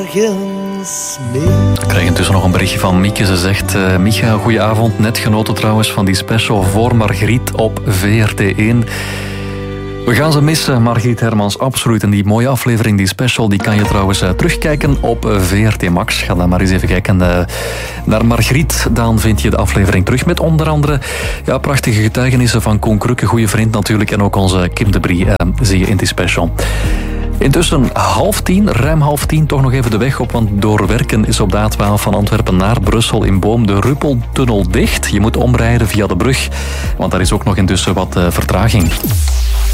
Ik krijg intussen nog een berichtje van Mieke. Ze zegt, Micha, goedenavond. Net genoten trouwens van die special voor Margriet op VRT1. We gaan ze missen, Margriet Hermans, absoluut. En die mooie aflevering, die special, die kan je trouwens terugkijken op VRT Max. Ga dan maar eens even kijken naar Margriet. Dan vind je de aflevering terug met onder andere prachtige getuigenissen van Koen Krukke, goede vriend natuurlijk. En ook onze Kim de Brie zie je in die special. Intussen 9:30, ruim 9:30, toch nog even de weg op, want door werken is op de A12 van Antwerpen naar Brussel in Boom de Ruppeltunnel dicht. Je moet omrijden via de brug, want daar is ook nog intussen wat vertraging.